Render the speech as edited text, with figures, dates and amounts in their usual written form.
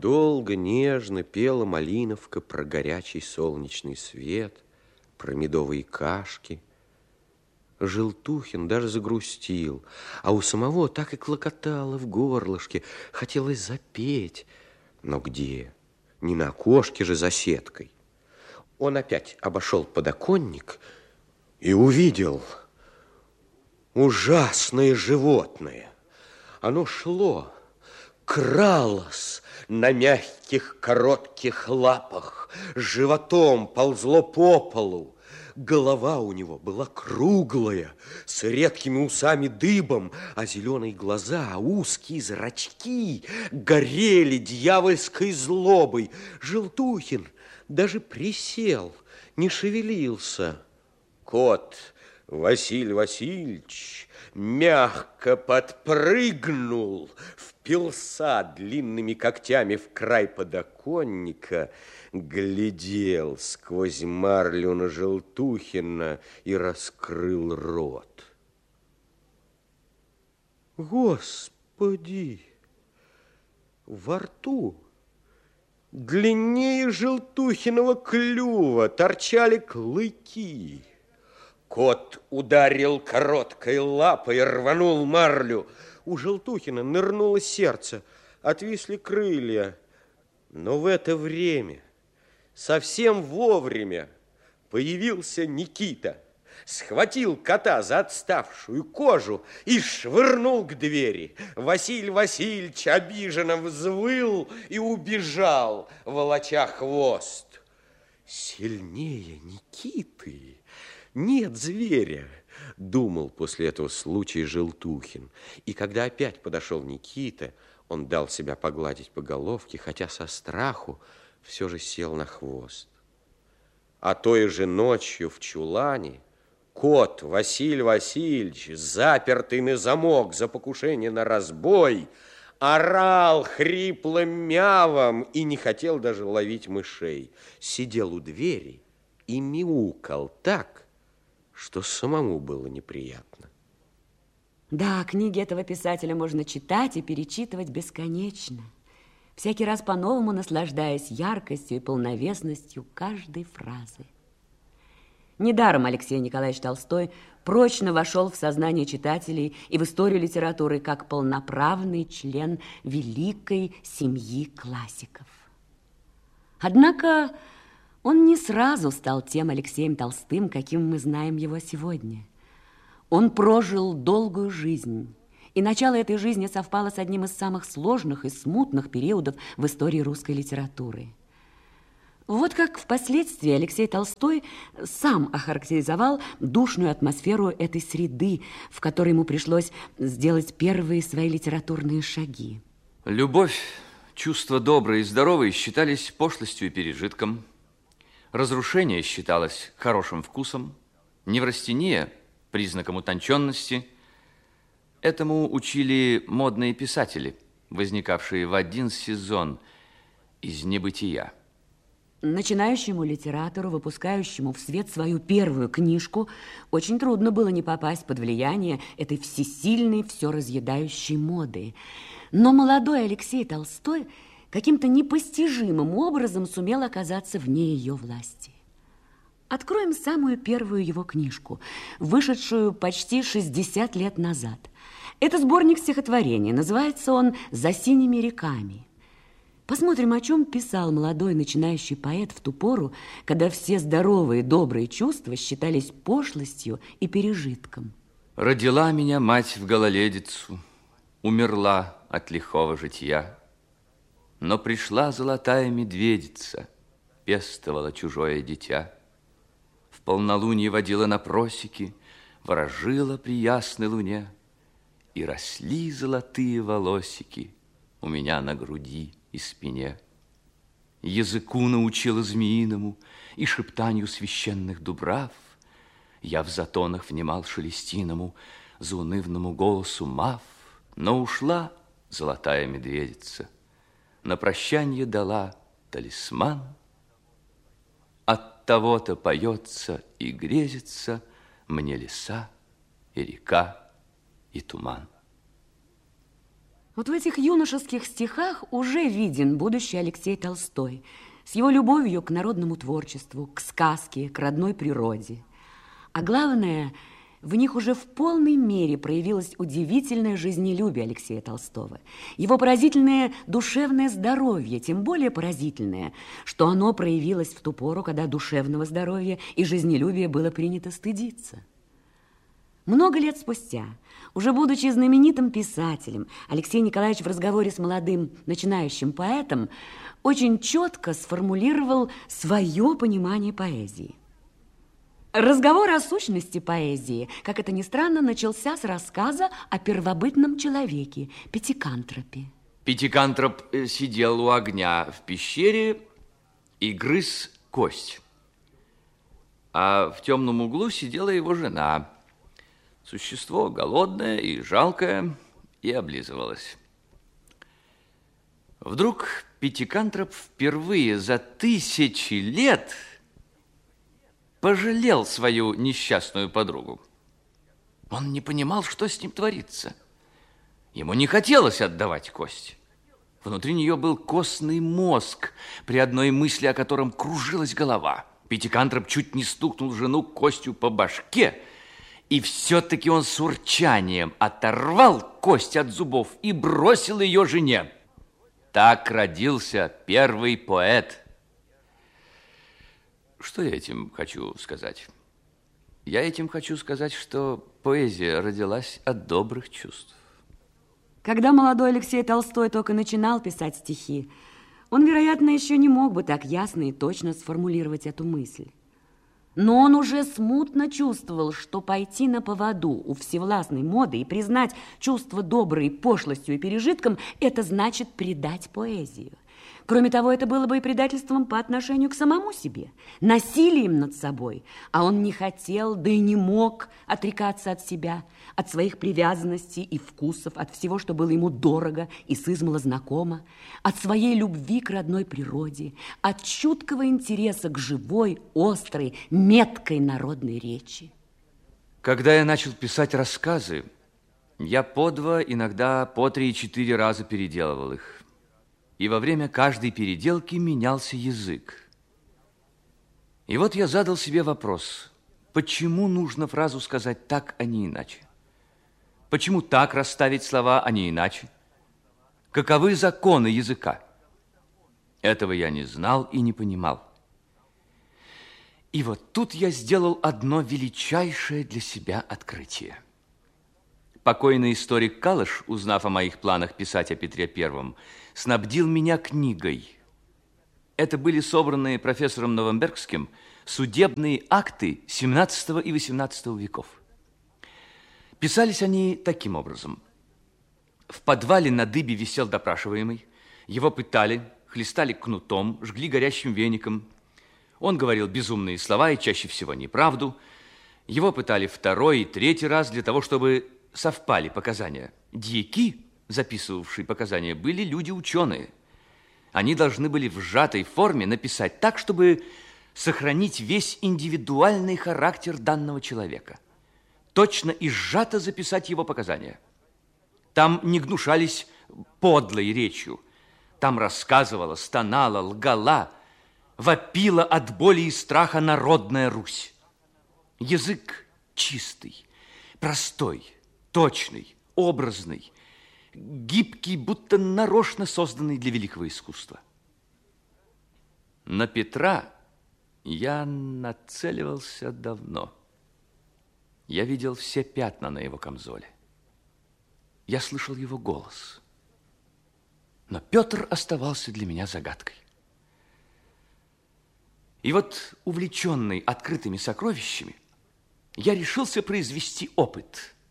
долго, нежно пела малиновка про горячий солнечный свет, про медовые кашки. Желтухин даже загрустил, а у самого так и клокотало в горлышке, хотелось запеть. Но где? Не на окошке же за сеткой. Он опять обошел подоконник и увидел ужасное животное. Оно шло, кралось на мягких коротких лапах, животом ползло по полу. Голова у него была круглая, с редкими усами дыбом, а зеленые глаза, узкие зрачки горели дьявольской злобой. Желтухин даже присел, не шевелился. Кот Василий Васильевич мягко подпрыгнул, впился длинными когтями в край подоконника, глядел сквозь марлю на Желтухина и раскрыл рот. Господи! Во рту длиннее Желтухиного клюва торчали клыки. Кот ударил короткой лапой, рванул марлю. У Желтухина нырнуло сердце, отвисли крылья. Но в это время, совсем вовремя, появился Никита, схватил кота за отставшую кожу и швырнул к двери. Василий Васильевич обиженно взвыл и убежал, волоча хвост. Сильнее Никиты нет зверя, думал после этого случая Желтухин. И когда опять подошел Никита, он дал себя погладить по головке, хотя со страху все же сел на хвост. А той же ночью в чулане кот Василий Васильевич, запертый на замок за покушение на разбой, орал хриплым мявом и не хотел даже ловить мышей. Сидел у двери и мяукал так, что самому было неприятно. Да, книги этого писателя можно читать и перечитывать бесконечно, всякий раз по-новому наслаждаясь яркостью и полновесностью каждой фразы. Недаром Алексей Николаевич Толстой прочно вошел в сознание читателей и в историю литературы как полноправный член великой семьи классиков. Однако он не сразу стал тем Алексеем Толстым, каким мы знаем его сегодня. Он прожил долгую жизнь, и начало этой жизни совпало с одним из самых сложных и смутных периодов в истории русской литературы. Вот как впоследствии Алексей Толстой сам охарактеризовал душную атмосферу этой среды, в которой ему пришлось сделать первые свои литературные шаги. Любовь, чувства добрые и здоровые считались пошлостью и пережитком. Разрушение считалось хорошим вкусом, неврастения – признаком утонченности. Этому учили модные писатели, возникавшие в один сезон из небытия. Начинающему литератору, выпускающему в свет свою первую книжку, очень трудно было не попасть под влияние этой всесильной, все разъедающей моды. Но молодой Алексей Толстой каким-то непостижимым образом сумел оказаться вне ее власти. Откроем самую первую его книжку, вышедшую почти 60 лет назад. Это сборник стихотворений, называется он «За синими реками». Посмотрим, о чем писал молодой начинающий поэт в ту пору, когда все здоровые, добрые чувства считались пошлостью и пережитком. Родила меня мать в гололедицу, умерла от лихого житья. Но пришла золотая медведица, пестовала чужое дитя. В полнолуние водила на просеки, ворожила при ясной луне, и росли золотые волосики у меня на груди и спине. Языку научила змеиному и шептанию священных дубрав. Я в затонах внимал шелестиному, заунывному голосу мав. Но ушла золотая медведица, на прощанье дала талисман. От того-то поется и грезится мне леса и река и туман. Вот в этих юношеских стихах уже виден будущий Алексей Толстой с его любовью к народному творчеству, к сказке, к родной природе. А главное, в них уже в полной мере проявилось удивительное жизнелюбие Алексея Толстого, его поразительное душевное здоровье, тем более поразительное, что оно проявилось в ту пору, когда душевного здоровья и жизнелюбия было принято стыдиться. Много лет спустя, уже будучи знаменитым писателем, Алексей Николаевич в разговоре с молодым начинающим поэтом очень четко сформулировал свое понимание поэзии. Разговор о сущности поэзии, как это ни странно, начался с рассказа о первобытном человеке, Пятикантропе. Пятикантроп сидел у огня в пещере и грыз кость. А в темном углу сидела его жена. Существо голодное и жалкое, и облизывалось. Вдруг Пятикантроп впервые за 1000 лет пожалел свою несчастную подругу. Он не понимал, что с ним творится. Ему не хотелось отдавать кость. Внутри нее был костный мозг, при одной мысли о котором кружилась голова. Пятикантроп чуть не стукнул жену костью по башке, и все-таки он с урчанием оторвал кость от зубов и бросил ее жене. Так родился первый поэт. Что я этим хочу сказать? Я этим хочу сказать, что поэзия родилась от добрых чувств. Когда молодой Алексей Толстой только начинал писать стихи, он, вероятно, еще не мог бы так ясно и точно сформулировать эту мысль. Но он уже смутно чувствовал, что пойти на поводу у всевластной моды и признать чувство доброй пошлостью и пережитком – это значит предать поэзию. Кроме того, это было бы и предательством по отношению к самому себе, насилием над собой. А он не хотел, да и не мог отрекаться от себя, от своих привязанностей и вкусов, от всего, что было ему дорого и сызмало знакомо, от своей любви к родной природе, от чуткого интереса к живой, острой, меткой народной речи. Когда я начал писать рассказы, я по 2, иногда по 3 и 4 раза переделывал их. И во время каждой переделки менялся язык. И вот я задал себе вопрос, почему нужно фразу сказать так, а не иначе? Почему так расставить слова, а не иначе? Каковы законы языка? Этого я не знал и не понимал. И вот тут я сделал одно величайшее для себя открытие. Покойный историк Калыш, узнав о моих планах писать о Петре I, снабдил меня книгой. Это были собранные профессором Новомбергским судебные акты XVII и XVIII веков. Писались они таким образом. В подвале на дыбе висел допрашиваемый, его пытали, хлестали кнутом, жгли горящим веником. Он говорил безумные слова и чаще всего неправду. Его пытали 2-й и 3-й раз для того, чтобы совпали показания. Дьяки, записывавшие показания, были люди-ученые. Они должны были в сжатой форме написать так, чтобы сохранить весь индивидуальный характер данного человека. Точно и сжато записать его показания. Там не гнушались подлой речью. Там рассказывала, стонала, лгала, вопила от боли и страха народная Русь. Язык чистый, простой, точный, образный, гибкий, будто нарочно созданный для великого искусства. На Петра я нацеливался давно. Я видел все пятна на его камзоле. Я слышал его голос. Но Петр оставался для меня загадкой. И вот, увлеченный открытыми сокровищами, я решился произвести опыт.